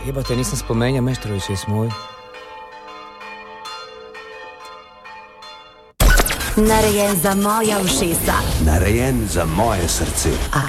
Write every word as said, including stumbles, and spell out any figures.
Jebate, nisem spomenja, Meštrović je moj. Narejen za moja ušesa. Narejen za moje srce.